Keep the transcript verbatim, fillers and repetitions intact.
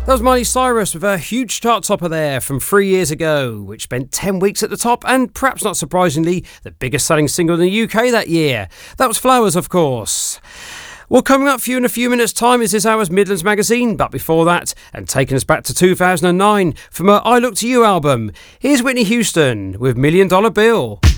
That was Miley Cyrus with a huge chart topper there from three years ago, which spent ten weeks at the top and, perhaps not surprisingly, the biggest selling single in the U K that year. That was Flowers, of course. Well, coming up for you in a few minutes' time is this hour's Midlands Magazine, but before that, and taking us back to two thousand nine from her I Look to You album, here's Whitney Houston with Million Dollar Bill.